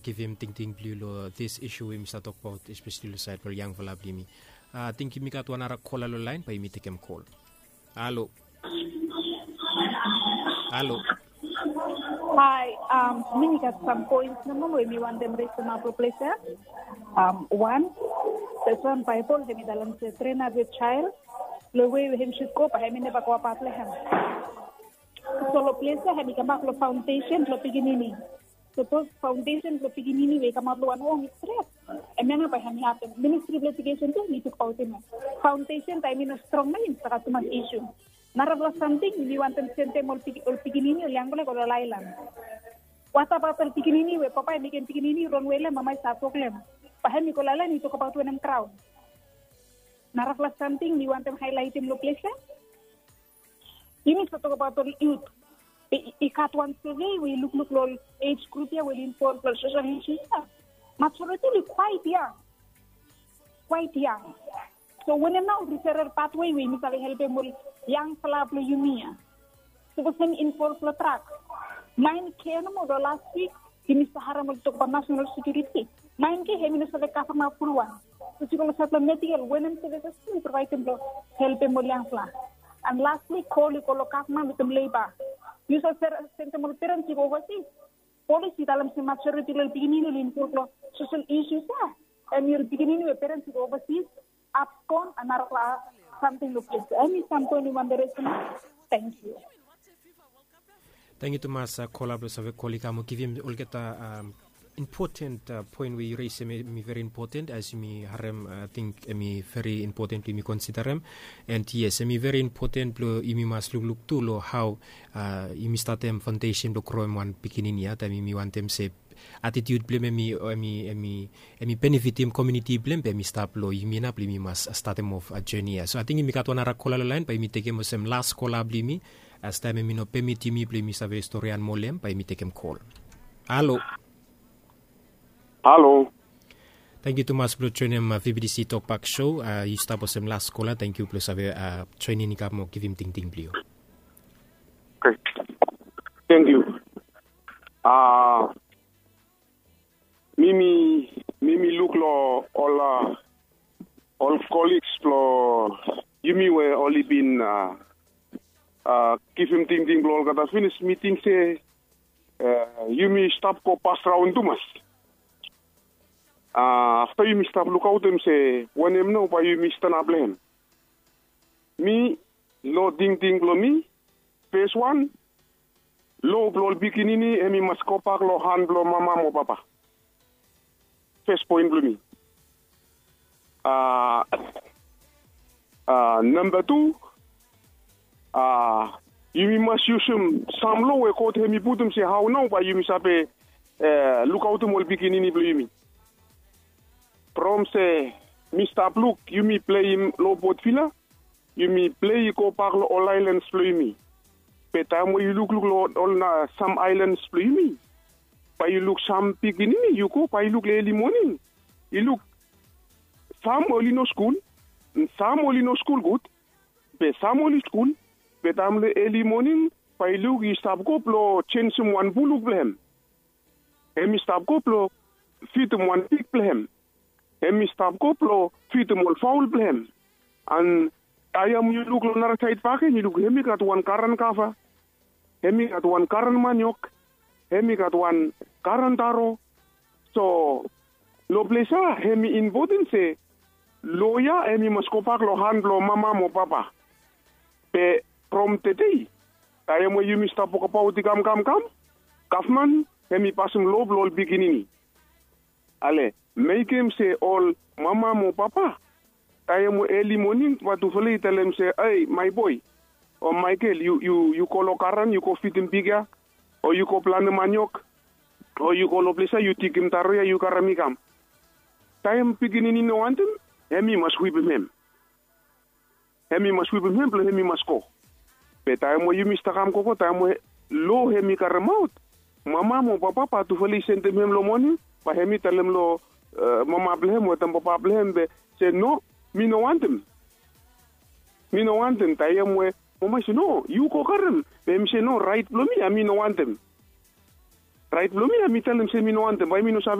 give him ting blue this issue we must talk about especially side for young valablimi. Think you got one call line by me take him call. Hello. Hello. Hi, me got some points number when me want them raise my pleasure. One, the one Bible the midalam se train as a child, the way him should go, but I never go up him. So lo pleasure have come up lo foundation lo beginning. Suppose foundation lo beginning we come up lo one home stress. And then by him happen ministry of litigation to need to call him. Foundation I mean a strong mind sa katuman issue. Naravla something we want them send them all beginning yang boleh ko lailan. What about the beginning we papa make beginning wrong way mama sa problem. Pahami ko lailan ito kapag tuwan ng crowd. Naravla something we want them highlight in lo pleasure. You need to talk about the youth. Ikat one survey, we look low age group here, we inform social issues. Maturity is quite young. Quite young. So when you now refer pathway, we must help them with young falablo yumia. So we send inform the track. Mine came over last week, he Mr. Haram will talk about national security. Mine came him in the Kafama Purwan. So you will settle medical women services to provide them help them with young flag. And lastly, call you Kakma with the labor. You said sensible parents overseas. Policy dalam maturity will beginning in social issues. And you're beginning with parents overseas, upcon and something to place. Any something you want the rest. Thank you. Thank you, Thomas. Collaborate with colleague. I'm give him all get important point we raise me very important as me harem think me very important me consider him and yes me very important lo imi mas look to lo how imi start them foundation lo grow one beginning ya that me want them say attitude blame me benefit him community blame me start lo imi na blame mas start them of a journey so I think imi kat one ra call line by me take him some last call blame as time me no permit me blame save historian molem by me take him call. Hello. Hello. Thank you, Thomas, for joining my VBDC Talk Back Show. You start with some last caller. Thank you, plus training ni mo give him ting blue. Okay. Thank you. Mimi look lo all colleagues lo Yumi were only been give him ting blow kata finish meeting say Yumi stop ko pass round to mas. After you stop look out them say when him know by you stand up him. Me lo ding lo me phase 1 lo blow bikinini emi mas kopak lo hand blow mama mo papa. First point blow me. Number 2 you must use some low we caught him put him say how now by you misabe look out them all bikinini blow me. From say, Mr. Look, you me play him low boat filler, you me play ko parlo all islands play me. But time when you look all some islands play me. But you look some beginning, you go, but you look early morning. You look some only no school, some only no school good, but some only school, but I'm early morning, but you look, you stop go plo change some one bulu blem. And me stop go plo fit him one big blem. Hemi stop koplo fit mol foul blem and ayam you look lo tight package you look hemi got one karan kafa hemi got one karan maniok hemi got one karan taro so lo plesa hemi in voting say loya hemi maskopak lo hand lo mama mo papa pe from today ayam you mi stop ko pauti kam kafman hemi pasum lo blol beginning ale make him say all mama mo papa. I am early morning, but to fully tell him say, hey, my boy, or Michael, you call Okaran, you go fit him bigger, or you go plan the maniok, or you call Oplesa, you take him taroya, you karamikam. Time beginning in no want him, Hemi must whip him. Hemi must whip him, Hemi must go. But time when you Mr. Kamkoko, time when low Hemi karamout, mama mo papa to fully send him lo money, but Hemi tell him lo. Mama blame what and papa blame say no, me no want him. Me no want him. I am where mama say no, you go him. Them say no, right blow me, I mean no want him. Right, Blumi, mi tell them say mi no want them, why mi no sabi